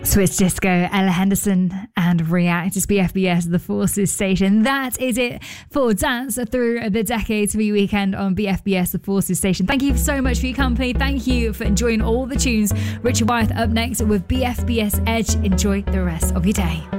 Swiss Disco, Ella Henderson and React. It's BFBS, the Forces Station. That is it for Dance Through the Decades for your weekend on BFBS, the Forces Station. Thank you so much for your company. Thank you for enjoying all the tunes. Richard Wyeth up next with BFBS Edge. Enjoy the rest of your day.